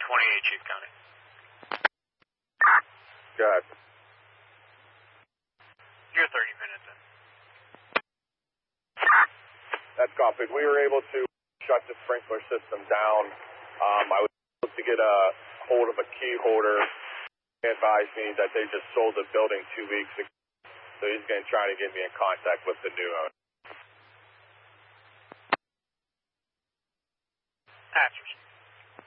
28, Chief County. Go ahead. You're 30 minutes in. That's copied. We were able to shut the sprinkler system down. I was able to get a hold of a key holder. He advised me that they just sold the building 2 weeks ago, so he's going to try to get me in contact with the new owner.